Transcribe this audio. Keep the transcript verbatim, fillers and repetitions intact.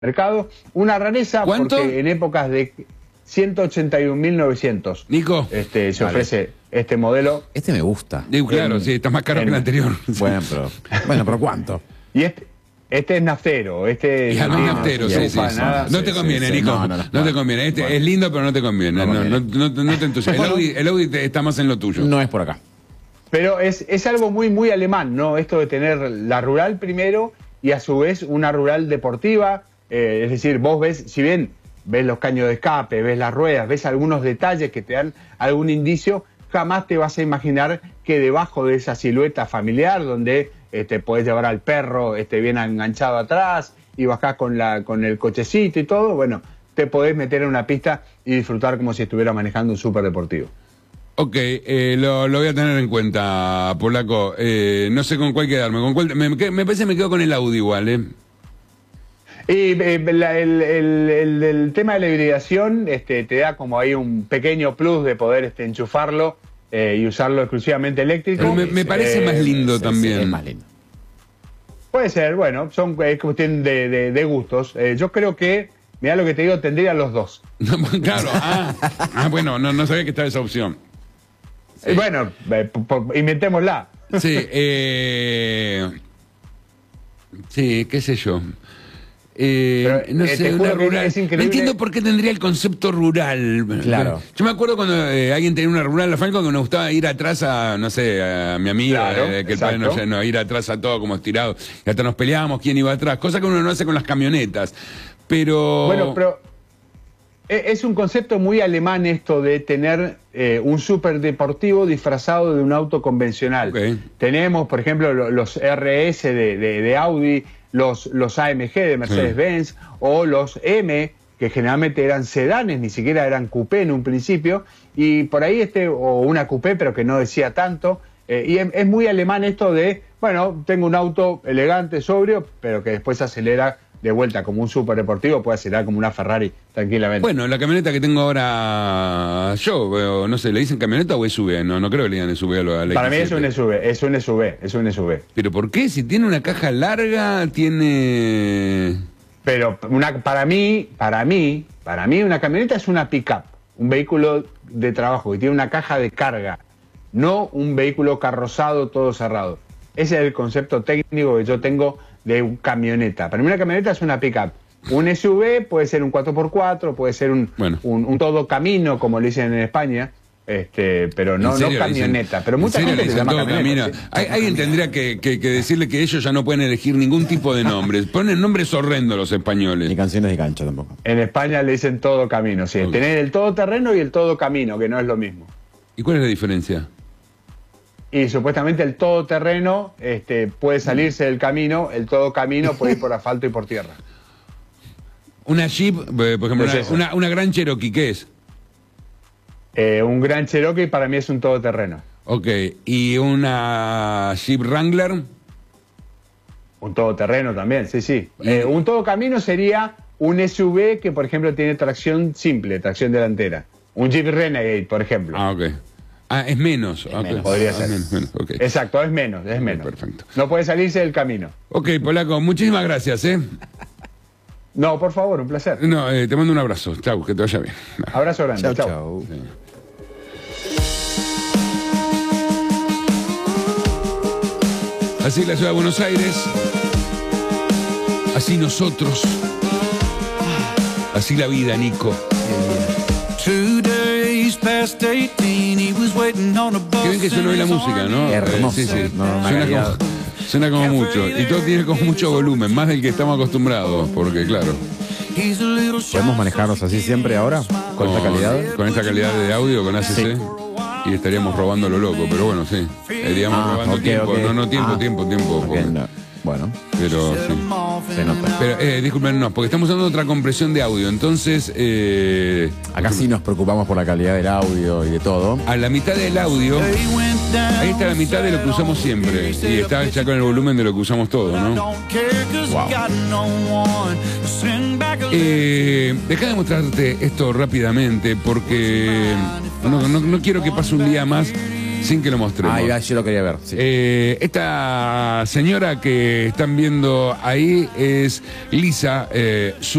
mercado. Una rareza. ¿Cuánto? Porque en épocas de ciento ochenta y un mil novecientos Nico. este, se Vale. ofrece este modelo. Este me gusta. Digo, claro, En- sí, está más caro en- que el anterior. Bueno, pero, bueno, pero ¿cuánto? Y este, este es naftero. Este Y además no, naftero, no sí, se sí, usa sí. nada. No Sí, te sí, conviene, sí. Nico. No, No, no, no. te Bueno. conviene. Este Bueno. es lindo, pero no te conviene. No No, no, conviene. no, no te entusiasma. El Audi, el Audi te- está más en lo tuyo. No es por acá. Pero es, es algo muy, muy alemán, ¿no? Esto de tener la rural primero y a su vez una rural deportiva. Eh, es decir, vos ves, si bien ves los caños de escape, ves las ruedas, ves algunos detalles que te dan algún indicio, jamás te vas a imaginar que debajo de esa silueta familiar, donde este, podés llevar al perro este, bien enganchado atrás y bajás con, la, con el cochecito y todo, bueno, te podés meter en una pista y disfrutar como si estuvieras manejando un superdeportivo. Ok, eh, lo, lo voy a tener en cuenta, Polaco. Eh, no sé con cuál quedarme. Con cuál, me, me, me parece que me quedo con el Audi igual, ¿eh? Y eh, la- el, el- el- el tema de la hibridación este, te da como ahí un pequeño plus de poder este, enchufarlo eh, y usarlo exclusivamente eléctrico. Pero me, me parece Eh, más lindo Sí, sí, también. es más lindo. Puede ser, bueno, son es cuestión de, de- de gustos. Eh, yo creo que, mira lo que te digo, tendría los dos. Claro, ah, ah, bueno, no, no sabía que estaba esa opción. Eh, bueno, eh, po- po- inventémosla. Sí, eh, sí, qué sé yo. Eh, Pero, no eh, sé, te una juro que rural. es increíble. No entiendo por qué tendría el concepto rural. Claro. Yo me acuerdo cuando eh, alguien tenía una rural en la Falco que nos gustaba ir atrás a, no sé, a mi amiga, Claro, eh, que el padre no, exacto. no, ir atrás a todo como estirado. Y hasta nos peleábamos quién iba atrás, cosa que uno no hace con las camionetas. Pero. Bueno, pero e- es un concepto muy alemán esto de tener eh, un superdeportivo disfrazado de un auto convencional. Ok. Tenemos, por ejemplo, lo- los R S de, de- de Audi, los, los A M G de Mercedes-Benz o los M, que generalmente eran sedanes, ni siquiera eran coupé en un principio, y por ahí este, o una coupé, pero que no decía tanto. Eh, y es, es muy alemán esto de, bueno, tengo un auto elegante, sobrio, pero que después acelera de vuelta como un superdeportivo, puede acelerar como una Ferrari tranquilamente. Bueno, la camioneta que tengo ahora yo, veo, no sé, ¿le dicen camioneta o S U V? No, no creo que le digan S U V a la, a la Para mí X es siete. un S U V, es un S U V, es un S U V. ¿Pero por qué? Si tiene una caja larga, tiene... Pero una, para mí, para mí, para mí una camioneta es una pick-up, un vehículo de trabajo que tiene una caja de carga, no un vehículo carrozado todo cerrado. Ese es el concepto técnico que yo tengo de un camioneta. Para mí una camioneta es una pick-up. Un S U V puede ser un cuatro por cuatro, puede ser un, Bueno. un, un todo camino, como le dicen en España, este, pero no, ¿En no serio le camioneta. dicen- pero en mucha serio gente le le dicen llama todo camioneta. camino? ¿sí? Hay- Alguien tendría que, que- que decirle que ellos ya no pueden elegir ningún tipo de nombres. Ponen nombres horrendos los Ni españoles. canciones de cancha tampoco. En España le dicen todo camino, sí. Ok. Tener el todoterreno y el todo camino, que no es lo mismo. ¿Y cuál es la diferencia? Y supuestamente el todoterreno este, puede salirse del camino, el todo camino puede ir por asfalto y por tierra. Una Jeep, eh, por ejemplo, Es una, eso. una, una Gran Cherokee, ¿qué es? Eh, un Gran Cherokee para mí es un todoterreno. Ok, ¿y una Jeep Wrangler? Un todoterreno también, sí, sí. Eh, un todo camino sería un S U V que, por ejemplo, tiene tracción simple, tracción delantera. Un Jeep Renegade, por ejemplo. Ah, ok. Ah, es menos. ok. menos. Podría Ah, ser. menos, menos, ok. Exacto, es menos, es menos. perfecto. No puede salirse del camino. Ok, Polaco, muchísimas gracias, ¿eh? No, por favor, un placer. No, eh, te mando un abrazo. Chau, que te vaya bien. Abrazo grande. Chau, chau. chau. Así la ciudad de Buenos Aires. Así nosotros. Así la vida, Nico. Two days past eighteen, he was waiting on a bus. Qué bien que suena hoy la música, ¿no? Hermoso. Eh, sí, sí. No, una suena, calidad. como, suena como mucho. Y todo tiene como mucho volumen, más del que estamos acostumbrados, porque claro, He's a little shy. ¿Podemos manejarnos así siempre ahora? ¿Con esta calidad? Con esta calidad de audio, con A C C. Sí. Y estaríamos robando lo loco, pero bueno, sí. Estaríamos Ah, robando ok, tiempo. ok. No, no, tiempo, Ah, tiempo, tiempo. ok, porque- no. Bueno, Pero sí. se nota. Pero, eh, disculpen, no, porque estamos usando otra compresión de audio. Entonces, eh, Acá sí nos preocupamos por la calidad del audio y de todo. a la mitad del audio, They went down. ahí está la mitad de lo que usamos siempre. Y está ya con el volumen de lo que usamos todo, ¿no? Don't care 'cause Wow. I got no one to send back a Eh, deja de mostrarte esto rápidamente porque no, no, no quiero que pase un día más sin que lo mostremos. Ah, yo lo quería ver. Sí. Eh, esta señora que están viendo ahí es Lisa, eh, su